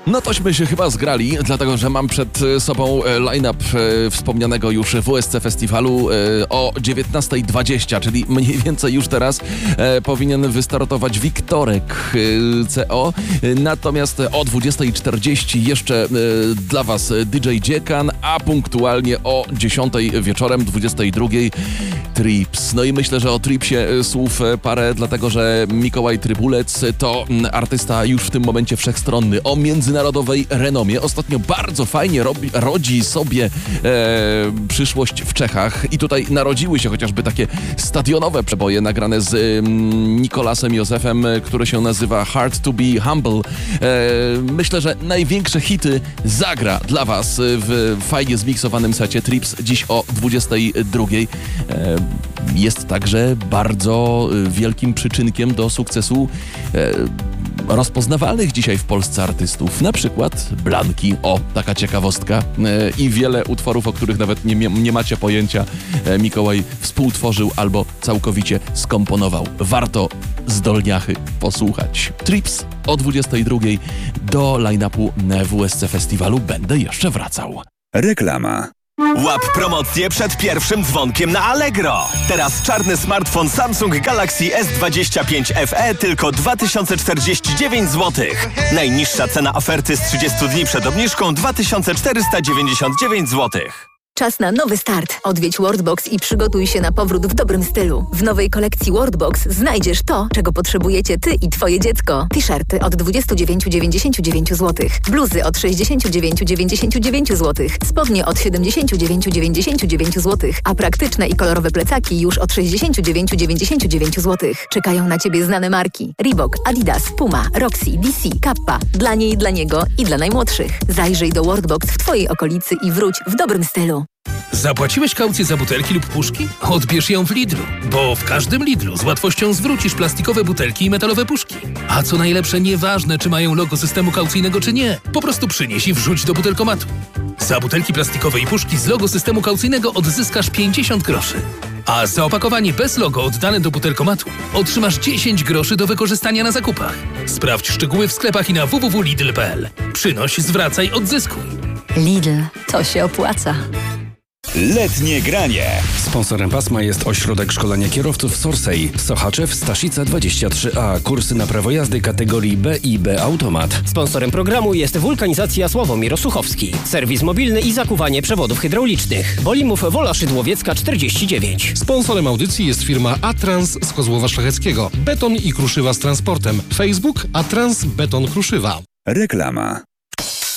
No tośmy się chyba zgrali, dlatego że mam przed sobą line-up wspomnianego już WSC Festiwalu o 19:20, czyli mniej więcej już teraz powinien wystartować Wiktorek CO. Natomiast o 20:40 jeszcze dla Was DJ Dziekan, a punktualnie o 10:00 wieczorem, 22:00 Trips. No i myślę, że o Tripsie słów parę, dlatego że Mikołaj Trybulec to artysta już w tym momencie wszechstronny, o międzynarodowej renomie. Ostatnio bardzo fajnie rodzi sobie przyszłość w Czechach i tutaj narodziły się chociażby takie stadionowe przeboje nagrane z Nikolasem Józefem, które się nazywa Hard to be Humble. Myślę, że największe hity zagra dla Was w fajnie zmiksowanym secie Trips dziś o 22:00. Jest także bardzo wielkim przyczynkiem do sukcesu rozpoznawalnych dzisiaj w Polsce artystów, na przykład Blanki, o, taka ciekawostka, i wiele utworów, o których nawet nie macie pojęcia, Mikołaj współtworzył albo całkowicie skomponował. Warto zdolniachy posłuchać. Trips o 22:00 do line-upu WSC Festiwalu będę jeszcze wracał. Reklama. Łap promocję przed pierwszym dzwonkiem na Allegro. Teraz czarny smartfon Samsung Galaxy S25 FE tylko 2049 zł. Najniższa cena oferty z 30 dni przed obniżką 2499 zł. Czas na nowy start. Odwiedź Worldbox i przygotuj się na powrót w dobrym stylu. W nowej kolekcji Worldbox znajdziesz to, czego potrzebujecie Ty i Twoje dziecko. T-shirty od 29,99 zł. Bluzy od 69,99 zł. Spodnie od 79,99 zł. A praktyczne i kolorowe plecaki już od 69,99 zł. Czekają na Ciebie znane marki. Reebok, Adidas, Puma, Roxy, DC, Kappa. Dla niej, dla niego i dla najmłodszych. Zajrzyj do Worldbox w Twojej okolicy i wróć w dobrym stylu. Zapłaciłeś kaucję za butelki lub puszki? Odbierz ją w Lidlu, bo w każdym Lidlu z łatwością zwrócisz plastikowe butelki i metalowe puszki. A co najlepsze, nieważne czy mają logo systemu kaucyjnego czy nie, po prostu przynieś i wrzuć do butelkomatu. Za butelki plastikowe i puszki z logo systemu kaucyjnego odzyskasz 50 groszy. A za opakowanie bez logo oddane do butelkomatu otrzymasz 10 groszy do wykorzystania na zakupach. Sprawdź szczegóły w sklepach i na www.lidl.pl. Przynoś, zwracaj, odzyskuj. Lidl, to się opłaca. Letnie granie. Sponsorem pasma jest Ośrodek Szkolenia Kierowców Sorsej. Sochaczew, Staszica 23A. Kursy na prawo jazdy kategorii B i B Automat. Sponsorem programu jest Wulkanizacja Sławomir Osuchowski. Serwis mobilny i zakuwanie przewodów hydraulicznych. Wolimów Wola Szydłowiecka 49. Sponsorem audycji jest firma Atrans z Kozłowa Szlacheckiego. Beton i kruszywa z transportem. Facebook Atrans Beton Kruszywa. Reklama.